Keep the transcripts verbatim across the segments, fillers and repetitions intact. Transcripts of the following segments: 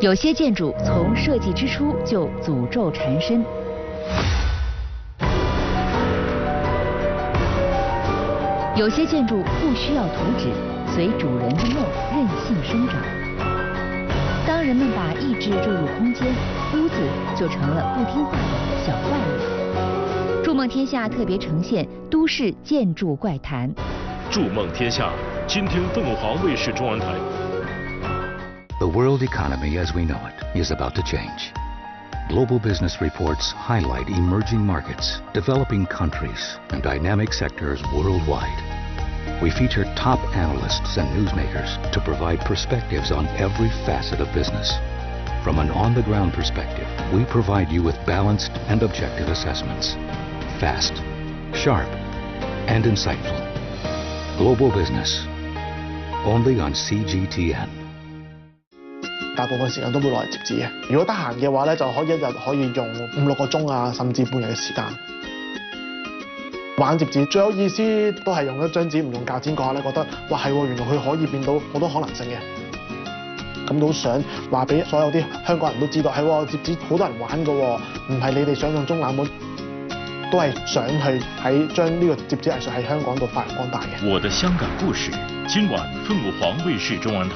有些建筑从设计之初就诅咒缠身。有些建筑不需要图纸，随主人的梦任性生长。当人们把意志注入空间，屋子就成了不听话的小怪物。筑梦天下特别呈现都市建筑怪谈。 筑梦天下，今听凤凰卫视中文台。 The world economy as we know it is about to change. Global business reports highlight emerging markets, developing countries, and dynamic sectors worldwide. We feature top analysts and newsmakers to provide perspectives on every facet of business. From an on-the-ground perspective, we provide you with balanced and objective assessments. Fast, sharp, and insightful. Global business, only on C G T N. 大部分時間都會攞嚟摺紙嘅。如果得閒嘅話咧，就可以一日可以用五六個鐘啊，甚至半日嘅時間玩摺紙。最有意思都係用一張紙唔用鉸剪嗰下咧，覺得哇係喎，原來佢可以變到好多可能性嘅。咁都想話俾所有啲香港人都知道，係喎，摺紙好多人玩㗎喎，唔係你哋想象中冷門。都係想去喺將呢個摺紙藝術喺香港度發揚光大嘅。 我的香港故事，今晚凤凰衛視中文台。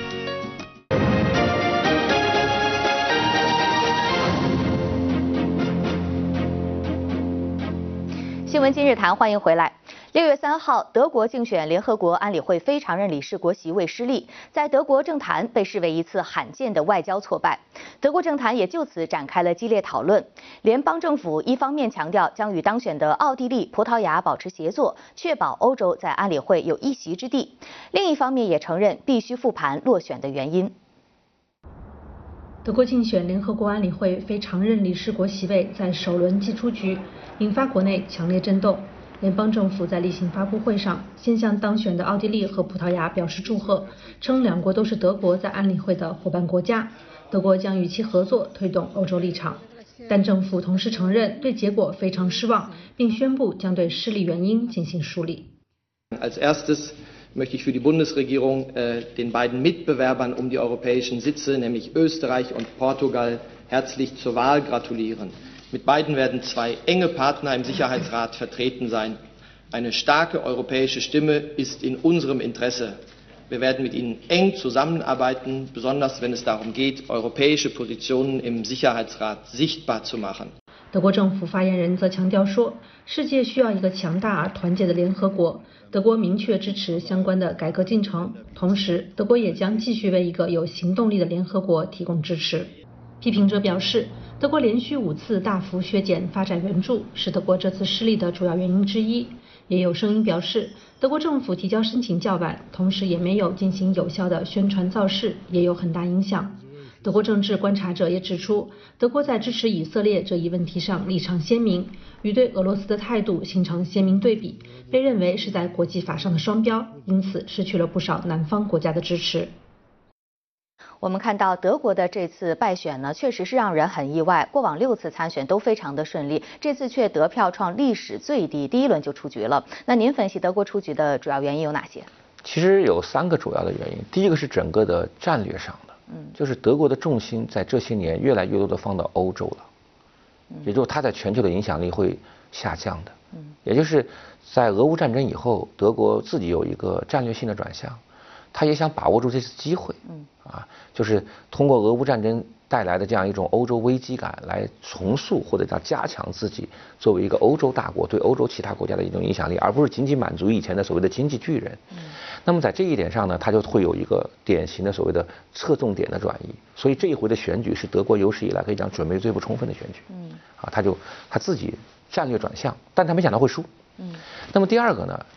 新闻今日谈，欢迎回来。六月三号，德国竞选联合国安理会非常任理事国席位失利，在德国政坛被视为一次罕见的外交挫败。德国政坛也就此展开了激烈讨论。联邦政府一方面强调将与当选的奥地利、葡萄牙保持协作，确保欧洲在安理会有一席之地；另一方面也承认必须复盘落选的原因。 德国竞选联合国安理会非常任理事国席位在首轮即出局，引发国内强烈震动。联邦政府在例行发布会上，先向当选的奥地利和葡萄牙表示祝贺，称两国都是德国在安理会的伙伴国家，德国将与其合作推动欧洲立场。但政府同时承认对结果非常失望，并宣布将对失利原因进行梳理。 Als erstes möchte ich für die Bundesregierung äh, den beiden Mitbewerbern um die europäischen Sitze, nämlich Österreich und Portugal, herzlich zur Wahl gratulieren. Mit beiden werden zwei enge Partner im Sicherheitsrat vertreten sein. Eine starke europäische Stimme ist in unserem Interesse. Wir werden mit ihnen eng zusammenarbeiten, besonders wenn es darum geht, europäische Positionen im Sicherheitsrat sichtbar zu machen. 德国政府发言人则强调说，世界需要一个强大而团结的联合国。德国明确支持相关的改革进程，同时，德国也将继续为一个有行动力的联合国提供支持。批评者表示，德国连续五次大幅削减发展援助，是德国这次失利的主要原因之一。也有声音表示，德国政府提交申请较晚，同时也没有进行有效的宣传造势，也有很大影响。德国政治观察者也指出，德国在支持以色列这一问题上立场鲜明，与对俄罗斯的态度形成鲜明对比，被认为是在国际法上的双标，因此失去了不少南方国家的支持。 我们看到德国的这次败选呢，确实是让人很意外。过往六次参选都非常的顺利，这次却得票创历史最低，第一轮就出局了。那您分析德国出局的主要原因有哪些？ 其实有三个主要的原因。第一个是整个的战略上的，嗯，就是德国的重心在这些年越来越多的放到欧洲了，嗯，也就是它在全球的影响力会下降的，嗯，也就是在俄乌战争以后，德国自己有一个战略性的转向。他也想把握住这次机会，嗯啊，就是通过俄乌战争带来的这样一种欧洲危机感，来重塑或者叫加强自己作为一个欧洲大国对欧洲其他国家的一种影响力，而不是仅仅满足以前的所谓的经济巨人。嗯，那么在这一点上呢，他就会有一个典型的所谓的侧重点的转移。所以这一回的选举是德国有史以来可以讲准备最不充分的选举。嗯，啊，他就他自己战略转向，但他没想到会输。嗯，那么第二个呢？